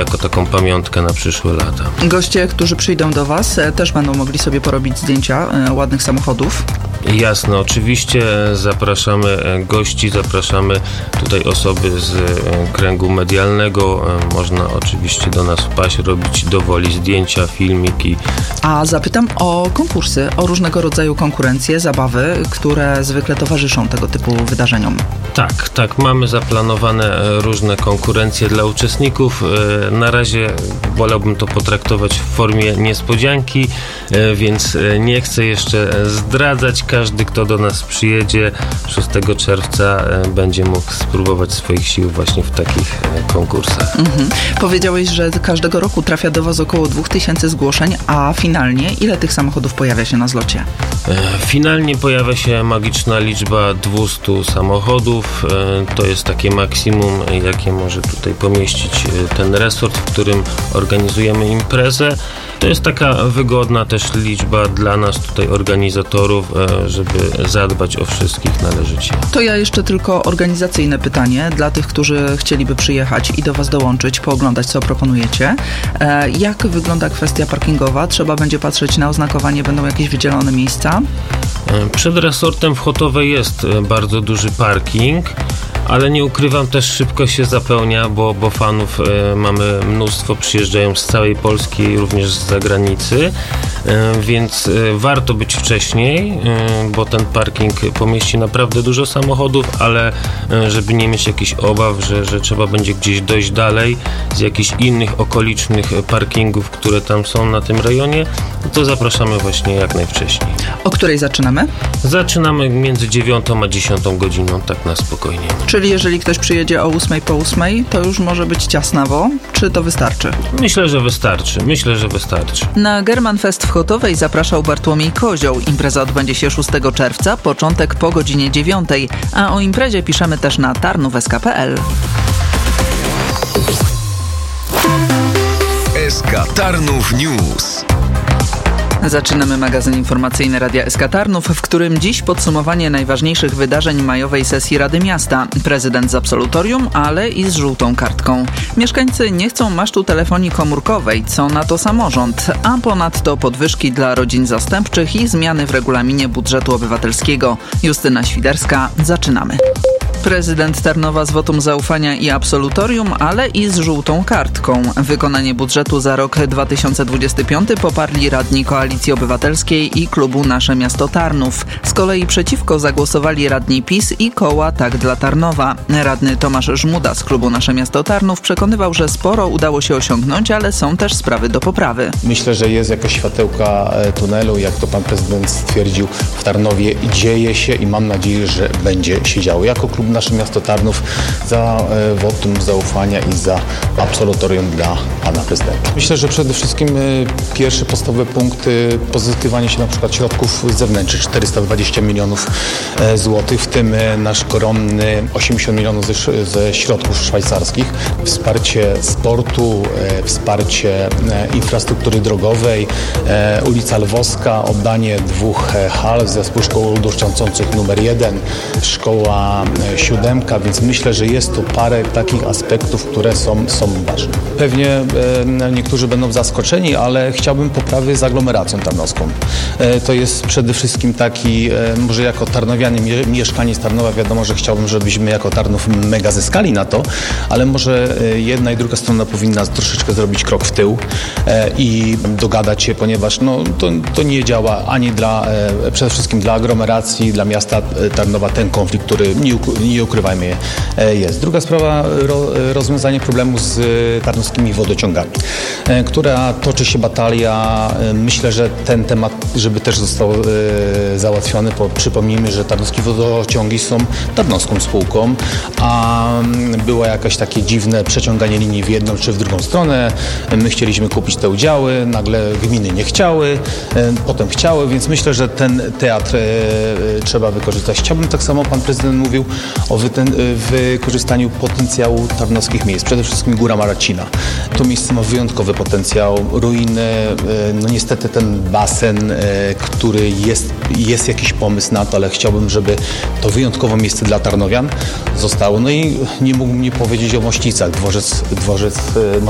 jako taką pamiątkę na przyszłe lata. Goście, którzy przyjdą do Was, też będą mogli sobie porobić zdjęcia ładnych samochodów. Jasne, oczywiście zapraszamy gości, zapraszamy tutaj osoby z kręgu medialnego. Można oczywiście do nas wpaść, robić dowoli zdjęcia, filmiki. A zapytam o konkursy, o różnego rodzaju konkurencje, zabawy, które zwykle towarzyszą tego typu wydarzeniom. Tak, mamy zaplanowane różne konkurencje dla uczestników. Na razie wolałbym to potraktować w formie niespodzianki, więc nie chcę jeszcze zdradzać. Każdy, kto do nas przyjedzie 6 czerwca, będzie mógł spróbować swoich sił właśnie w takich konkursach. Powiedziałeś, że każdego roku trafia do Was około 2000 zgłoszeń, a finalnie ile tych samochodów pojawia się na zlocie? Finalnie pojawia się magiczna liczba 200 samochodów. To jest takie maksimum, jakie może tutaj pomieścić ten resort, w którym organizujemy imprezę. To jest taka wygodna też liczba dla nas tutaj organizatorów, żeby zadbać o wszystkich należycie. To ja jeszcze tylko organizacyjne pytanie dla tych, którzy chcieliby przyjechać i do Was dołączyć, pooglądać, co proponujecie. Jak wygląda kwestia parkingowa? Trzeba będzie patrzeć na oznakowanie, będą jakieś wydzielone miejsca? Przed resortem w Chotowej jest bardzo duży parking, ale nie ukrywam, też szybko się zapełnia, bo fanów mamy mnóstwo, przyjeżdżają z całej Polski, również z zagranicy, więc warto być wcześniej, bo ten parking pomieści naprawdę dużo samochodów, ale żeby nie mieć jakichś obaw, że trzeba będzie gdzieś dojść dalej z jakichś innych okolicznych parkingów, które tam są na tym rejonie, to zapraszamy właśnie jak najwcześniej. O której zaczynamy? Zaczynamy między 9 a 10 godziną, tak na spokojnie. Czyli jeżeli ktoś przyjedzie o 8 po 8, to już może być ciasnawo, czy to wystarczy? Myślę, że wystarczy. Na German Fest w Chotowej zapraszał Bartłomiej Kozioł. Impreza odbędzie się 6 czerwca, początek po godzinie 9, a o imprezie piszemy też na tarnów.sk.pl. SK Tarnów News. Zaczynamy magazyn informacyjny Radia SK Tarnów, w którym dziś podsumowanie najważniejszych wydarzeń majowej sesji Rady Miasta. Prezydent z absolutorium, ale i z żółtą kartką. Mieszkańcy nie chcą masztu telefonii komórkowej, co na to samorząd, a ponadto podwyżki dla rodzin zastępczych i zmiany w regulaminie budżetu obywatelskiego. Justyna Świderska, zaczynamy. Prezydent Tarnowa z wotum zaufania i absolutorium, ale i z żółtą kartką. Wykonanie budżetu za rok 2025 poparli radni Koalicji Obywatelskiej i klubu Nasze Miasto Tarnów. Z kolei przeciwko zagłosowali radni PiS i koła Tak dla Tarnowa. Radny Tomasz Żmuda z klubu Nasze Miasto Tarnów przekonywał, że sporo udało się osiągnąć, ale są też sprawy do poprawy. Myślę, że jest jakaś światełka tunelu, jak to pan prezydent stwierdził, w Tarnowie dzieje się i mam nadzieję, że będzie się działo. Jako klub Nasze Miasto Tarnów za wotum zaufania i za absolutorium dla pana prezydenta. Myślę, że przede wszystkim pierwsze podstawowe punkty pozyskiwanie się na przykład środków zewnętrznych, 420 milionów złotych, w tym nasz koronny 80 milionów ze środków szwajcarskich, wsparcie sportu, wsparcie infrastruktury drogowej, ulica Lwowska, oddanie 2 hal, zespół szkół dokształcących numer 1, szkoła 7, więc myślę, że jest tu parę takich aspektów, które są ważne. Pewnie niektórzy będą zaskoczeni, ale chciałbym poprawy z aglomeracją tarnowską. To jest przede wszystkim taki, może jako tarnowianie, mieszkaniec Tarnowa, wiadomo, że chciałbym, żebyśmy jako Tarnów mega zyskali na to, ale może jedna i druga strona powinna troszeczkę zrobić krok w tył i dogadać się, ponieważ to nie działa ani przede wszystkim dla aglomeracji, dla miasta Tarnowa ten konflikt, który nie ukrywajmy jest. Druga sprawa, rozwiązanie problemu z tarnowskimi wodociągami, która toczy się batalia. Myślę, że ten temat, żeby też został załatwiony, bo przypomnijmy, że tarnowskie wodociągi są tarnowską spółką, a było jakieś takie dziwne przeciąganie linii w jedną czy w drugą stronę. My chcieliśmy kupić te udziały, nagle gminy nie chciały, potem chciały, więc myślę, że ten teatr trzeba wykorzystać. Chciałbym, tak samo pan prezydent mówił o wykorzystaniu potencjału tarnowskich miejsc, przede wszystkim Góra Maracina. To miejsce ma wyjątkowy potencjał, ruiny, niestety ten basen, który jest jakiś pomysł na to, ale chciałbym, żeby to wyjątkowe miejsce dla tarnowian zostało. No i nie mógłbym nie powiedzieć o Mościcach, dworzec